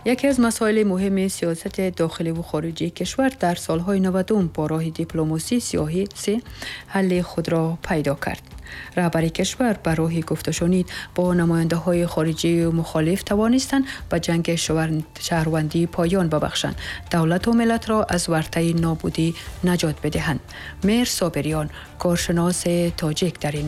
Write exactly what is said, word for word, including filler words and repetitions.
یکی از مسائل مهم سیاست داخلی و خارجی کشور در سالهای نود با راه دیپلماسی سیاسی حل خود را پیدا کرد. رهبر کشور به راه گفت و شنید با نماینده های خارجی و مخالف توانستند به جنگ شهروندی پایان ببخشند، دولت و ملت را از ورطه نابودی نجات بدهند. میر صابریان، کارشناس تاجیک در این